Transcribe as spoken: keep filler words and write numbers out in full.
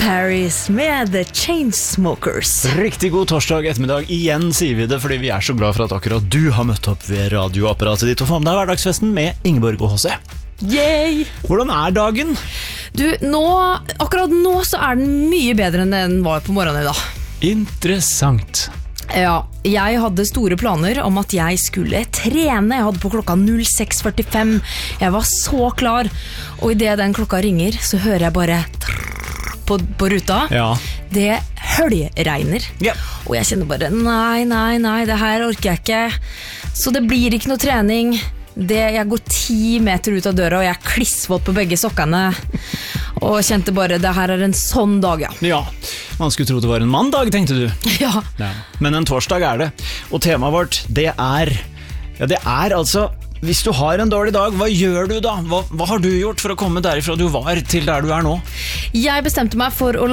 Paris med The Chainsmokers. Riktig god torsdag ettermiddag. Igjen sier vi det, fordi vi er så glad for at akkurat du har møtt opp ved radioapparatet ditt og får med deg hverdagsfesten med Ingeborg og H C. Yay! Hvordan er dagen? Du, nå, akkurat nå så er den mye bedre enn den var på morgenen i dag. Interessant. Ja, jeg hadde store planer om at jeg skulle trene. Jeg hadde på klokka null seks førtifem. Jeg var så klar. Og i det den klokka ringer, så hører jeg bare på, på ruta. Ja. Det høljregner. Ja. Og jeg kjenner bare, nei, nei, nei, det her orker jeg ikke. Så det blir ikke noe trening. Det, jeg går ti meter ut av døra, og jeg er klissvåt på begge sokkene. Og kjente bare, det her er en sånn dag, ja. Ja, man skulle tro det var en mandag, tenkte du. Ja. Ja. Men en torsdag er det. Og temaet vårt, det er, ja, det er altså, hvis du har en dårlig dag, hva gjør du da? Hva, hva har du gjort for å komme derifra du var til der du er nå? Jeg bestemte meg for å